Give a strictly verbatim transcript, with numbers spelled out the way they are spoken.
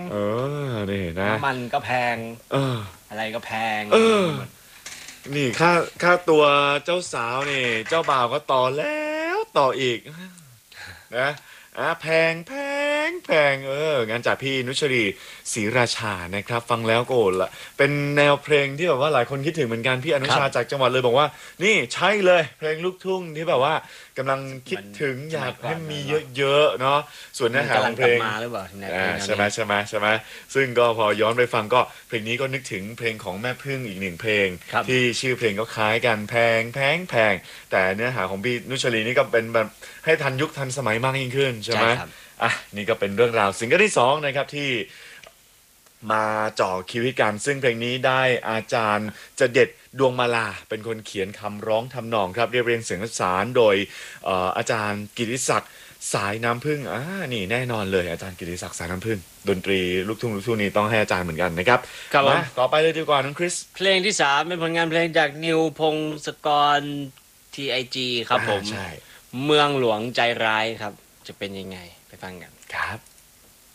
เออนี่นะน้ำมันก็แพงเอออะไรก็แพงเออนี่ค่าค่าตัวเจ้าสาวนี่เจ้าบ่าวก็ต่อแล้วต่ออีกนะอ่ะแพงแพงแพงเอองานจากพี่นุชรีศรีราชานะครับฟังแล้วก็โอดละเป็นแนวเพลงที่แบบว่าหลายคนคิดถึงเหมือนกันพี่อนุชาจากจังหวัดเลยบอกว่านี่ใช่เลยเพลงลูกทุ่งที่แบบว่ากำลังคิดถึงอยากให้มีเยอะๆเนาะส่วนเนื้อหาของเพลงมาหรือเปล่าในเพลอ่างนั้นใช่ไหมใช่ไหมใช่ไหมซึ่งก็พอย้อนไปฟังก็เพลงนี้ก็นึกถึงเพลงของแม่พึ่งอีกหนึ่งเพลงครับที่ชื่อเพลงก็คล้ายกันแพงแพงแพงแต่เนื้อหาของพี่นุชลีนี่ก็เป็นแบบให้ทันยุคทันสมัยมากยิ่งขึ้นใช่ไหมใช่ครับอ่ะนี่ก็เป็นเรื่องราวซิงเกิลที่สองนะครับที่มาจ่อคิวให้กันซึ่งเพลงนี้ได้อาจารย์จะเด็ดดวงมาลาเป็นคนเขียนคำร้องทำนองครับเรียบเรียงเสียงประสานโดยเอ่ออาจารย์กิติศักดิ์สายน้ำพึ่งอ่านี่แน่นอนเลยอาจารย์กิติศักดิ์สายน้ำพึ่งดนตรีลูกทุ่งลูกทุ่งนี้ต้องให้อาจารย์เหมือนกันนะครับครับผมมาต่อไปเลยดีกว่าน้องคริสเพลงที่สามเป็นผลงานเพลงจากนิวพงศกร ที ไอ จี ครับผมอ่าใช่เมืองหลวงใจร้ายครับ จะเป็นยังไงไปฟังกันครับ